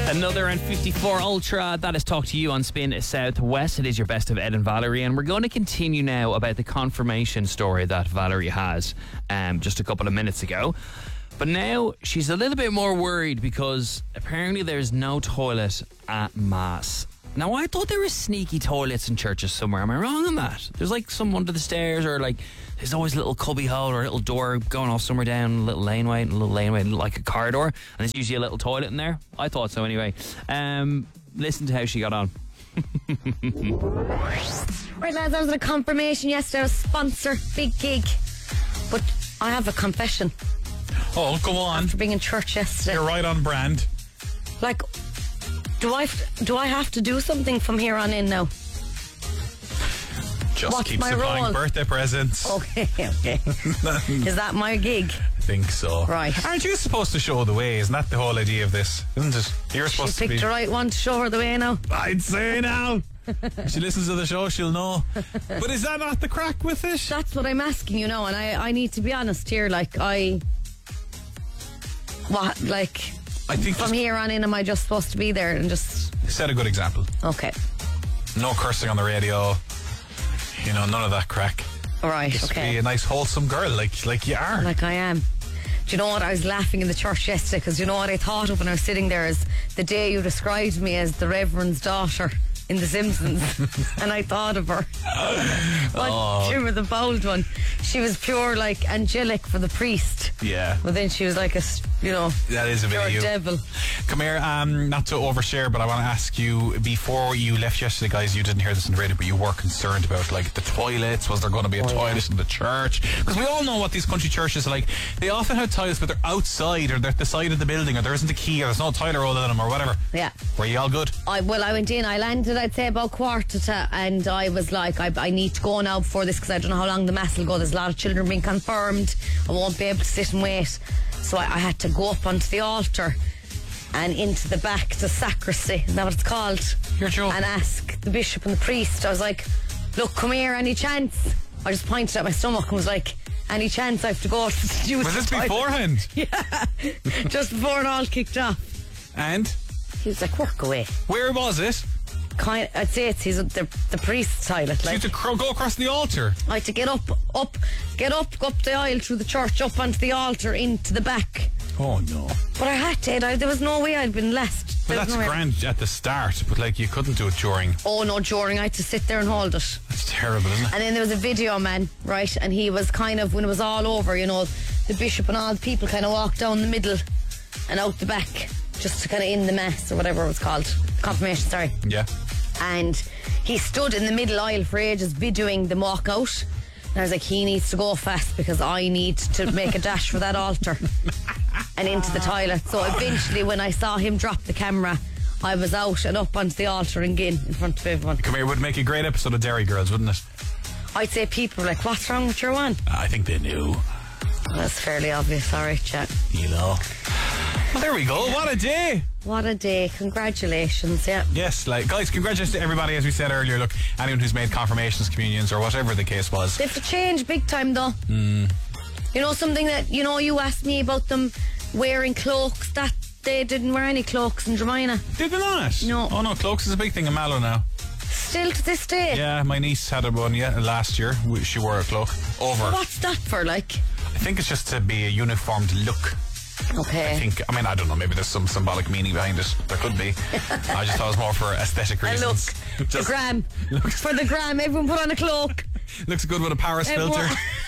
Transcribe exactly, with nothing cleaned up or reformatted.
Another N fifty-four Ultra. That is Talk to You on Spin Southwest. It is your best of Ed and Valerie, and we're going to continue now about the confirmation story that Valerie has um, just a couple of minutes ago. But now she's a little bit more worried because apparently there's no toilet at Mass. Now, I thought there were sneaky toilets in churches somewhere. Am I wrong on that? There's like some under the stairs, or like there's always a little cubby hole or a little door going off somewhere down a little laneway, a little laneway like a corridor, and there's usually a little toilet in there. I thought so anyway. Um, listen to how she got on. Right, lads, I was at a confirmation yesterday. I was sponsor, big gig. But I have a confession. Oh, go on. After being in church yesterday. You're right on brand. Like, do I do I have to do something from here on in now? Just What's keep my supplying role? birthday presents. Okay, okay. Is that my gig? I think so. Right. Aren't you supposed to show the way? Isn't that the whole idea of this? Isn't it? You're She supposed to picked be. the right one to show her the way now. I'd say now. If she listens to the show, she'll know. But is that not the crack with it? That's what I'm asking you now, and I, I need to be honest here. Like, I... What, like... I think From just here on in, am I just supposed to be there and just... set a good example. Okay. No cursing on the radio. You know, none of that crack. All right, Just okay. be a nice, wholesome girl, like like you are. Like I am. Do you know what? I was laughing in the church yesterday because you know what I thought of when I was sitting there is the day you described me as the Reverend's daughter in The Simpsons. And I thought of her. What? Oh. Do you remember the bold one? She was pure like angelic for the priest. Yeah. But then she was like a, you know, That is a bit pure of you. devil. Come here, um, not to overshare, but I want to ask you, before you left yesterday, guys, you didn't hear this on the radio, but you were concerned about, like, the toilets. Was there going to be a Oh, toilet yeah. in the church? Because we all know what these country churches are like. They often have toilets, but they're outside, or they're at the side of the building, or there isn't a key, or there's no toilet roll in them, or whatever. Yeah. Were you all good? I well, I went in. I landed, I'd say, about quarter to, and I was like, I, I need to go now before this because I don't know how long the mass will go. There's a lot of children being confirmed. I won't be able to sit and wait, so I, I had to go up onto the altar and into the back, the sacristy. Is that what it's called? You're joking. And ask the bishop and the priest. I was like, "Look, come here, any chance?" I just pointed at my stomach and was like, "Any chance I have to go to use Was the this toilet?" beforehand? Yeah, just before it all kicked off. And? He was like, "Work away." Where was it? Kind, I'd say it's his, the the priest's toilet. So you Like, had to cro- go across the altar. I had to get up, up, get up, go up the aisle through the church, up onto the altar, into the back. Oh, no. But I had to. I, there was no way I'd been left. But There was that's no way. grand at the start, but, like, you couldn't do it during. Oh no, during I had to sit there and hold it. That's terrible, isn't it? And then there was a video man, right? And he was kind of, when it was all over, you know, the bishop and all the people kind of walked down the middle and out the back, just to kind of in the mass or whatever it was called, confirmation. Sorry. Yeah. And he stood in the middle aisle for ages videoing them walk out. And I was like, he needs to go fast because I need to make a dash for that altar and into the toilet. So eventually when I saw him drop the camera, I was out and up onto the altar and again in front of everyone. Come here, it would make a great episode of Derry Girls, wouldn't it? I'd say people were like, what's wrong with your one? I think they knew. That's fairly obvious. All right, chat. You know. Well, there we go. What a day. What a day. Congratulations, yeah. Yes, like, guys, congratulations to everybody, as we said earlier. Look, anyone who's made confirmations, communions, or whatever the case was. They have to change big time, though. Mm. You know, something that, you know, you asked me about them wearing cloaks. That they didn't wear any cloaks in Dromina. Did they not? No. Oh, no, cloaks is a big thing in Mallow now. Still to this day. Yeah, my niece had a one yeah, last year. She wore a cloak over. What's that for, like? I think it's just to be a uniformed look. Okay. I think, I mean, I don't know, maybe there's some symbolic meaning behind it. There could be. I just thought it was more for aesthetic And look, reasons. the gram. looks- For the gram, everyone put on a cloak. Looks good with a Paris Everyone- filter.